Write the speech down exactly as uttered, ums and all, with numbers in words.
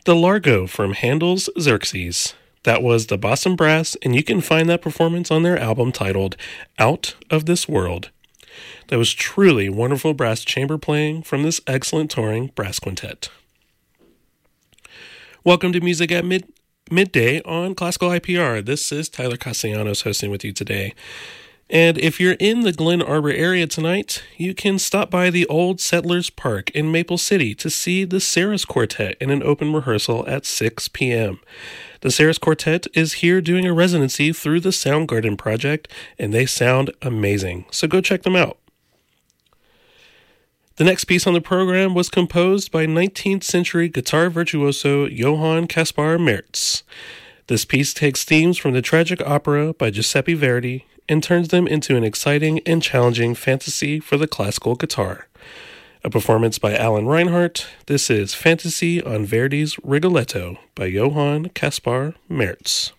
the Largo from Handel's Xerxes. That was the Boston Brass, and you can find that performance on their album titled Out of This World. That was truly wonderful brass chamber playing from this excellent touring brass quintet. Welcome to Music at Mid- Midday on Classical I P R. This is Tyler Castellanos hosting with you today. And if you're in the Glen Arbor area tonight, you can stop by the Old Settlers Park in Maple City to see the Saris Quartet in an open rehearsal at six p.m. The Saris Quartet is here doing a residency through the Soundgarden Project, and they sound amazing, so go check them out. The next piece on the program was composed by nineteenth century guitar virtuoso Johann Caspar Merz. This piece takes themes from the tragic opera by Giuseppe Verdi and turns them into an exciting and challenging fantasy for the classical guitar. A performance by Alan Reinhardt, this is Fantasy on Verdi's Rigoletto by Johann Caspar Merz.